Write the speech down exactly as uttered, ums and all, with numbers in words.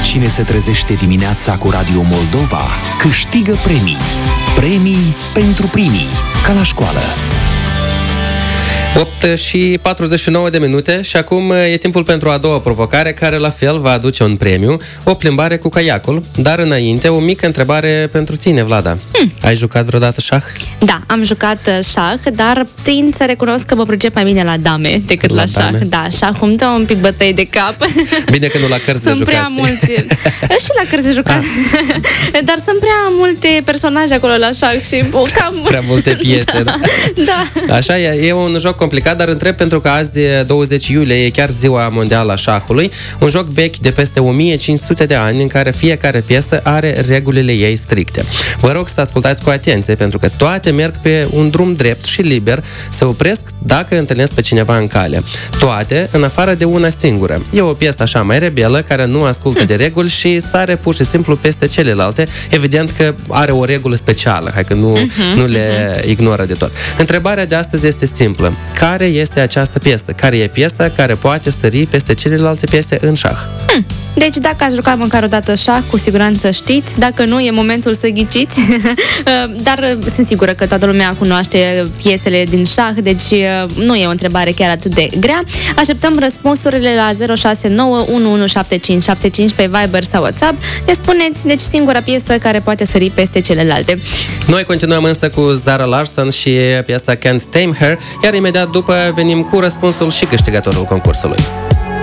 Cine se trezește dimineața cu Radio Moldova câștigă premii. Premii pentru primii, ca la școală. opt și patruzeci și nouă de minute și acum e timpul pentru a doua provocare, care la fel va aduce un premiu, o plimbare cu caiacul, dar înainte o mică întrebare pentru tine, Vlada. Hmm. Ai jucat vreodată șah? Da, am jucat șah, dar tind să recunosc că mă pricep mai bine la dame decât la, la șah. Da, șahul îmi dă un pic bătăi de cap. Bine că nu la cărți de jucat. Sunt prea mulți. Și la cărți de jucat. Dar sunt prea multe personaje acolo la șah și cam... Prea multe piese, da? Da. Așa e, e un joc complicat, dar întreb pentru că azi, douăzeci iulie, e chiar ziua mondială a șahului, un joc vechi de peste o mie cinci sute de ani în care fiecare piesă are regulile ei stricte. Vă rog să ascultați cu atenție, pentru că toate merg pe un drum drept și liber, se opresc dacă întâlnesc pe cineva în cale. Toate, în afară de una singură. E o piesă așa mai rebelă, care nu ascultă de reguli și sare pur și simplu peste celelalte. Evident că are o regulă specială, hai că nu, uh-huh, nu le uh-huh. ignoră de tot. Întrebarea de astăzi este simplă. Care este această piesă? Care e piesa care poate sări peste celelalte piese în șah? Hmm. Deci dacă ați jucat măcar o dată șah, cu siguranță știți. Dacă nu, e momentul să ghiciți. Dar sunt sigură că toată lumea cunoaște piesele din șah, deci nu e o întrebare chiar atât de grea. Așteptăm răspunsurile la zero șase nouă unu unu șapte cinci șapte cinci pe Viber sau WhatsApp. Ne spuneți, deci, singura piesă care poate sări peste celelalte. Noi continuăm însă cu Zara Larsson și piesa Can't Tame Her, iar imediat după venim cu răspunsul și câștigătorul concursului.